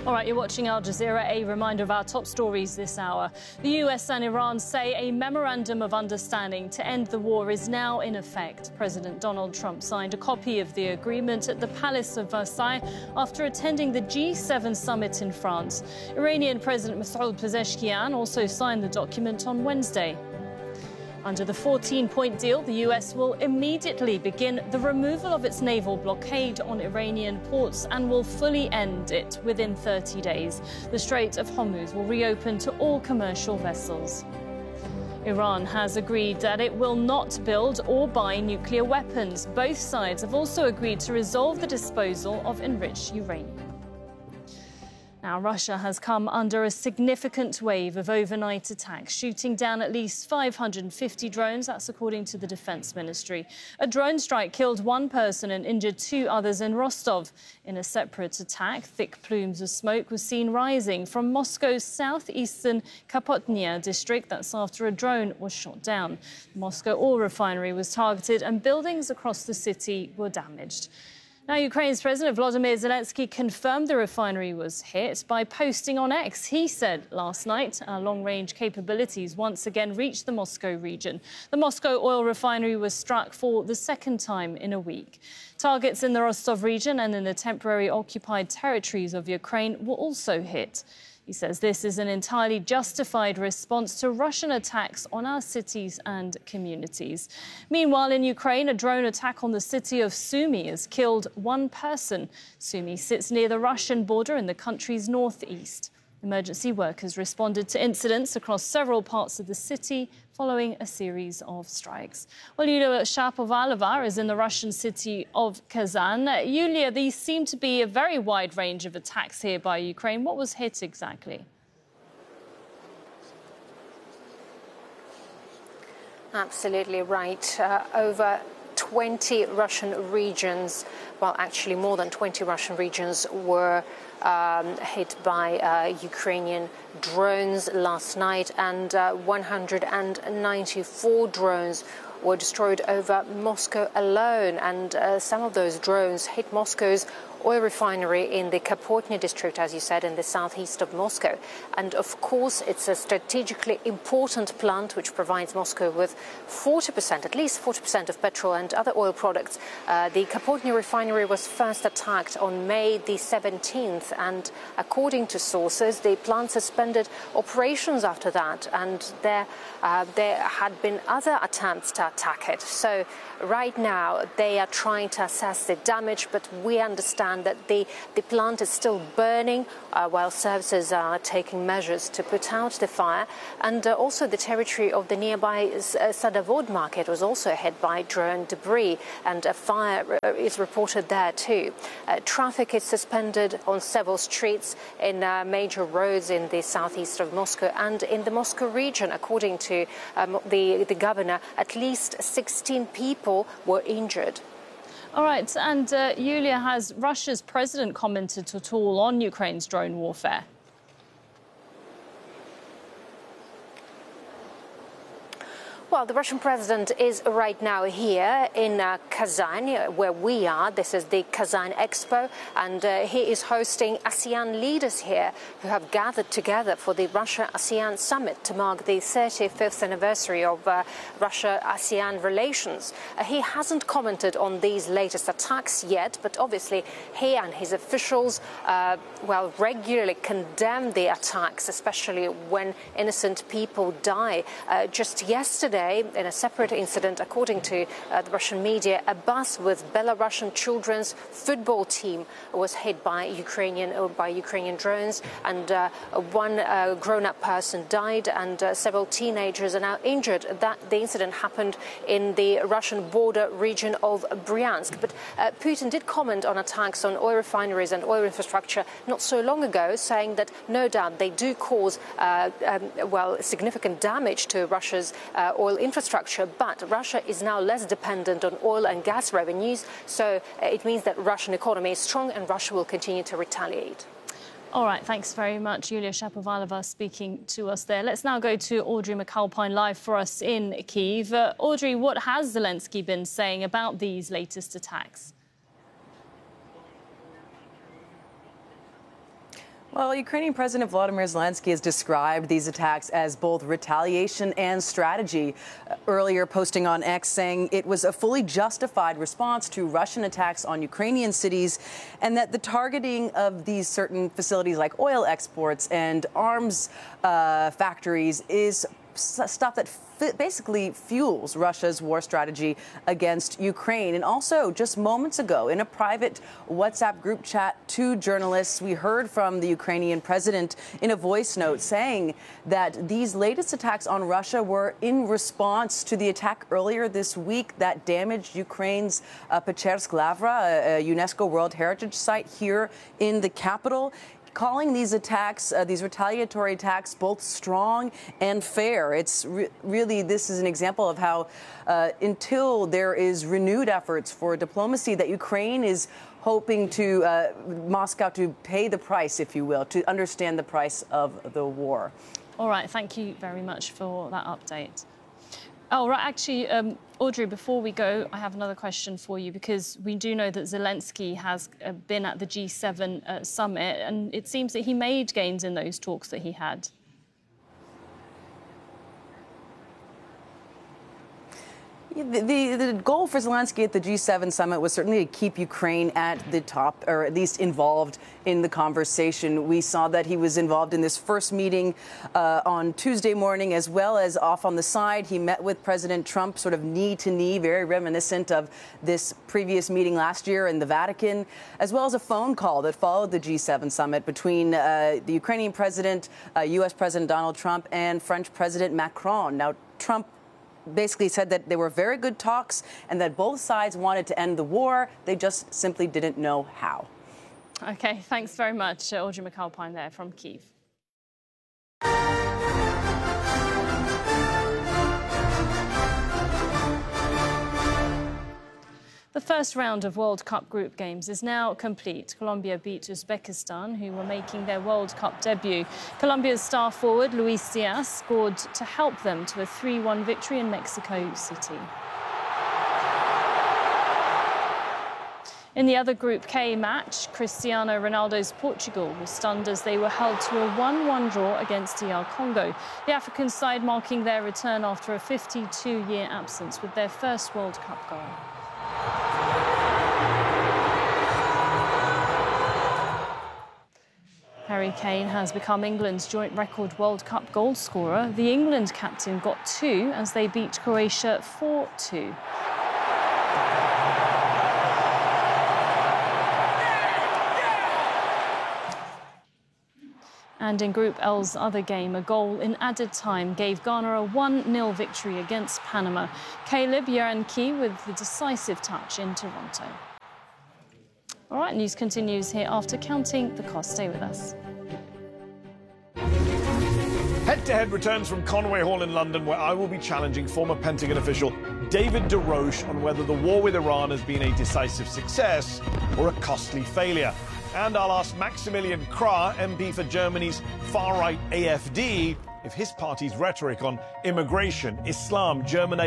All right, you're watching Al Jazeera. A reminder of our top stories this hour. The US and Iran say a memorandum of understanding to end the war is now in effect. President Donald Trump signed a copy of the agreement at the Palace of Versailles after attending the G7 summit in France. Iranian President Masoud Pezeshkian also signed the document on Wednesday. Under the 14-point deal, the US will immediately begin the removal of its naval blockade on Iranian ports and will fully end it within 30 days. The Strait of Hormuz will reopen to all commercial vessels. Iran has agreed that it will not build or buy nuclear weapons. Both sides have also agreed to resolve the disposal of enriched uranium. Now, Russia has come under a significant wave of overnight attacks, shooting down at least 550 drones. That's according to the Defense Ministry. A drone strike killed one person and injured two others in Rostov. In a separate attack, thick plumes of smoke were seen rising from Moscow's southeastern Kapotnia district. That's after a drone was shot down. The Moscow oil refinery was targeted and buildings across the city were damaged. Now, Ukraine's President Volodymyr Zelensky confirmed the refinery was hit by posting on X. He said last night our long-range capabilities once again reached the Moscow region. The Moscow oil refinery was struck for the second time in a week. Targets in the Rostov region and in the temporary occupied territories of Ukraine were also hit. He says this is an entirely justified response to Russian attacks on our cities and communities. Meanwhile, in Ukraine, a drone attack on the city of Sumy has killed one person. Sumy sits near the Russian border in the country's northeast. Emergency workers responded to incidents across several parts of the city following a series of strikes. Well, Yulia Shapovalova is in the Russian city of Kazan. Yulia, these seem to be a very wide range of attacks here by Ukraine. What was hit exactly? Absolutely right. Over 20 Russian regions, well, actually more than 20 Russian regions were hit by Ukrainian drones last night, and 194 drones were destroyed over Moscow alone. And some of those drones hit Moscow's oil refinery in the Kapotnia district, as you said, in the southeast of Moscow. And of course, it's a strategically important plant which provides Moscow with 40%, at least 40% of petrol and other oil products. The Kapotnia refinery was first attacked on May the 17th, and according to sources, the plant suspended operations after that, and there had been other attempts to attack it. So right now, they are trying to assess the damage, but we understand that the plant is still burning while services are taking measures to put out the fire. And also the territory of the nearby Sadovod market was also hit by drone debris, and a fire is reported there too. Traffic is suspended on several streets in major roads in the southeast of Moscow and in the Moscow region. According to the governor, at least 16 people were injured. All right. And Yulia, has Russia's president commented at all on Ukraine's drone warfare? Well, the Russian president is right now here in Kazan, where we are. This is the Kazan Expo, and he is hosting ASEAN leaders here who have gathered together for the Russia-ASEAN summit to mark the 35th anniversary of Russia-ASEAN relations. He hasn't commented on these latest attacks yet, but obviously he and his officials, regularly condemn the attacks, especially when innocent people die. Just yesterday, in a separate incident, according to the Russian media, a bus with Belarusian children's football team was hit by Ukrainian drones, and one grown-up person died, and several teenagers are now injured. The incident happened in the Russian border region of Bryansk. But Putin did comment on attacks on oil refineries and oil infrastructure not so long ago, saying that no doubt they do cause significant damage to Russia's oil infrastructure, but Russia is now less dependent on oil and gas revenues, so it means that Russian economy is strong and Russia will continue to retaliate. All right, thanks very much, Yulia Shapovalova, speaking to us there. Let's now go to Audrey McAlpine live for us in Kyiv. Audrey, what has Zelensky been saying about these latest attacks? Well, Ukrainian President Volodymyr Zelensky has described these attacks as both retaliation and strategy. Earlier posting on X saying it was a fully justified response to Russian attacks on Ukrainian cities, and that the targeting of these certain facilities like oil exports and arms factories is stuff that basically fuels Russia's war strategy against Ukraine. And also, just moments ago, in a private WhatsApp group chat to journalists, we heard from the Ukrainian president in a voice note saying that these latest attacks on Russia were in response to the attack earlier this week that damaged Ukraine's Pechersk Lavra, a UNESCO World Heritage Site here in the capital, calling these attacks, these retaliatory attacks, both strong and fair. It's really, this is an example of how until there is renewed efforts for diplomacy, that Ukraine is hoping to Moscow to pay the price, if you will, to understand the price of the war. All right, thank you very much for that update. Oh, right, actually, Audrey, before we go, I have another question for you, because we do know that Zelensky has been at the G7 summit, and it seems that he made gains in those talks that he had. The goal for Zelensky at the G7 summit was certainly to keep Ukraine at the top, or at least involved in the conversation. We saw that he was involved in this first meeting on Tuesday morning, as well as off on the side. He met with President Trump sort of knee to knee, very reminiscent of this previous meeting last year in the Vatican, as well as a phone call that followed the G7 summit between the Ukrainian president, U.S. President Donald Trump, and French President Macron. Now, Trump basically said that they were very good talks and that both sides wanted to end the war. They just simply didn't know how. OK, thanks very much, Audrey McAlpine there from Kyiv. The first round of World Cup group games is now complete. Colombia beat Uzbekistan, who were making their World Cup debut. Colombia's star forward, Luis Diaz, scored to help them to a 3-1 victory in Mexico City. In the other Group K match, Cristiano Ronaldo's Portugal was stunned as they were held to a 1-1 draw against DR Congo. The African side marking their return after a 52-year absence with their first World Cup goal. Harry Kane has become England's joint record World Cup goal scorer. The England captain got 2 as they beat Croatia 4-2. And in Group L's other game, a goal in added time gave Ghana a 1-0 victory against Panama. Caleb Yaranki with the decisive touch in Toronto. All right, news continues here after counting the cost. Stay with us. Head-to-Head returns from Conway Hall in London, where I will be challenging former Pentagon official David DeRoche on whether the war with Iran has been a decisive success or a costly failure. And I'll ask Maximilian Krah, MP for Germany's far-right AfD, if his party's rhetoric on immigration, Islam, German